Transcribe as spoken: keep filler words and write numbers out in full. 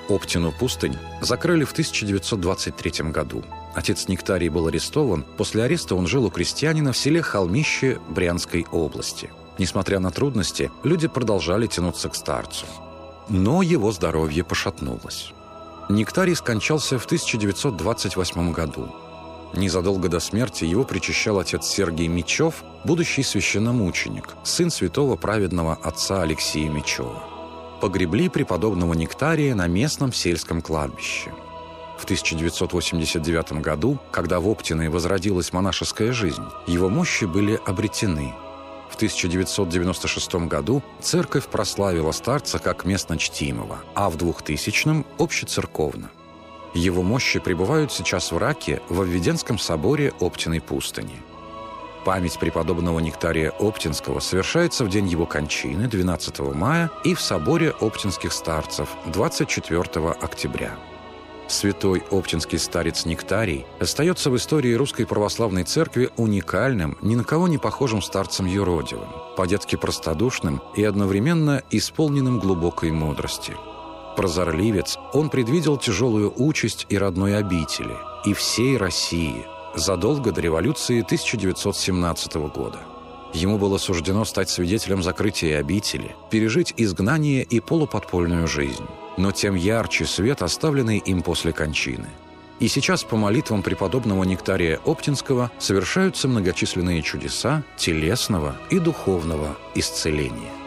Оптину пустынь закрыли в тысяча девятьсот двадцать третьем году. Отец Нектарий был арестован. После ареста он жил у крестьянина в селе Холмище Брянской области. Несмотря на трудности, люди продолжали тянуться к старцу. Но его здоровье пошатнулось. Нектарий скончался в тысяча девятьсот двадцать восьмом году. Незадолго до смерти его причащал отец Сергий Мечев, будущий священномученик, сын святого праведного отца Алексея Мечева. Погребли преподобного Нектария на местном сельском кладбище. В тысяча девятьсот восемьдесят девятом году, когда в Оптиной возродилась монашеская жизнь, его мощи были обретены. В тысяча девятьсот девяносто шестом году церковь прославила старца как местно чтимого, а в двухтысячном – общецерковно. Его мощи пребывают сейчас в Раке во Введенском соборе Оптиной пустыни. Память преподобного Нектария Оптинского совершается в день его кончины, двенадцатого мая, и в соборе оптинских старцев, двадцать четвёртого октября. Святой оптинский старец Нектарий остается в истории Русской Православной Церкви уникальным, ни на кого не похожим старцем юродивым, по-детски простодушным и одновременно исполненным глубокой мудрости. Прозорливец, он предвидел тяжелую участь и родной обители, и всей России, задолго до революции тысяча девятьсот семнадцатого года. Ему было суждено стать свидетелем закрытия обители, пережить изгнание и полуподпольную жизнь. Но тем ярче свет, оставленный им после кончины. И сейчас по молитвам преподобного Нектария Оптинского совершаются многочисленные чудеса телесного и духовного исцеления.